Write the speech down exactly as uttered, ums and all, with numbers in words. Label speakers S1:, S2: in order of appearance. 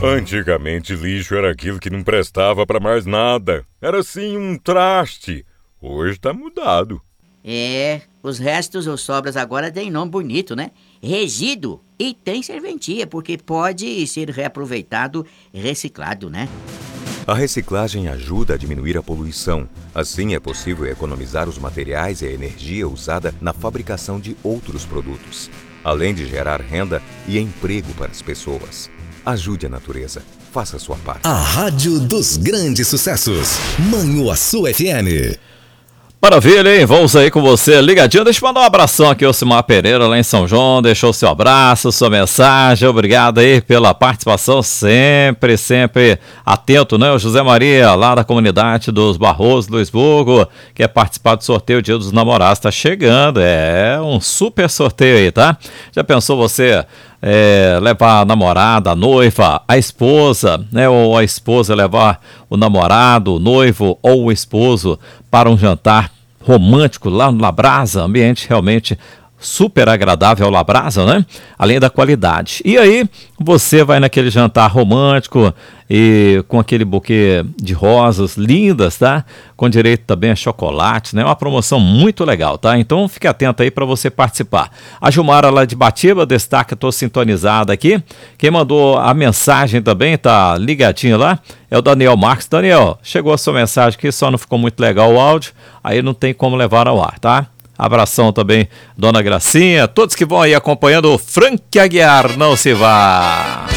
S1: Antigamente lixo era aquilo que não prestava pra mais nada. Era assim um traste. Hoje tá mudado.
S2: É, os restos ou sobras agora têm nome bonito, né? Resíduo. E tem serventia, porque pode ser reaproveitado e reciclado, né?
S3: A reciclagem ajuda a diminuir a poluição. Assim, é possível economizar os materiais e a energia usada na fabricação de outros produtos, além de gerar renda e emprego para as pessoas. Ajude a natureza. Faça a sua parte.
S4: A Rádio dos Grandes Sucessos. Manhuaçu F M.
S5: Maravilha, hein? Vamos aí com você ligadinho. Deixa eu mandar um abração aqui ao Simar Pereira lá em São João. Deixou seu abraço, sua mensagem. Obrigado aí pela participação. Sempre, sempre atento, né? O José Maria, lá da comunidade dos Barrosos, Luisburgo, quer participar do sorteio Dia dos Namorados. Tá chegando. É um super sorteio aí, tá? Já pensou você é, levar a namorada, a noiva, a esposa, né? Ou a esposa levar o namorado, o noivo ou o esposo para um jantar romântico lá no Labrasa, ambiente realmente super agradável ao Labrasa, né? Além da qualidade. E aí, você vai naquele jantar romântico e com aquele buquê de rosas lindas, tá? Com direito também a chocolate, né? Uma promoção muito legal, tá? Então, fique atento aí para você participar. A Gilmara lá de Batiba destaca, estou sintonizada aqui. Quem mandou a mensagem também, tá ligadinho lá, é o Daniel Marques. Daniel, chegou a sua mensagem aqui, só não ficou muito legal o áudio, aí não tem como levar ao ar, tá? Abração também, Dona Gracinha, todos que vão aí acompanhando o Frank Aguiar, não se vá.